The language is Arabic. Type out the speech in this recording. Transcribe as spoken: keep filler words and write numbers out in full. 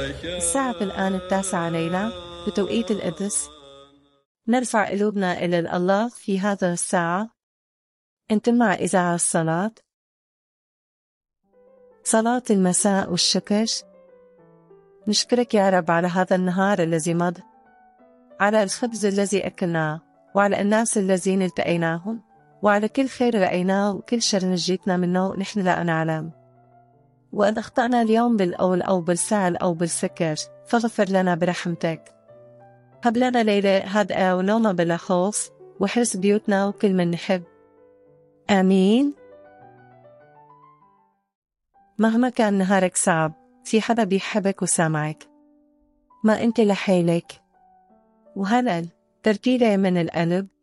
الساعة الآن التاسعة ليلة بتوقيت القدس. نرفع قلوبنا إلى الله في هذا الساعة. أنتم مع إذاعة الصلاة، صلاة المساء والشكر. نشكرك يا رب على هذا النهار الذي مضى، على الخبز الذي أكلناه، وعلى الناس الذين التقيناهم، وعلى كل خير رأيناه وكل شر نجيتنا منه نحن لا نعلم. وإن أخطأنا اليوم بالقول أو بالفعل أو بالفكر فاغفر لنا برحمتك. هب لنا ليلة هادئة ونومة بلا خوف، وحرس بيوتنا وكل من نحب. آمين. مهما كان نهارك صعب، في حدا بيحبك وسامعك، ما أنت لحالك. وهلأ ترتيلة من القلب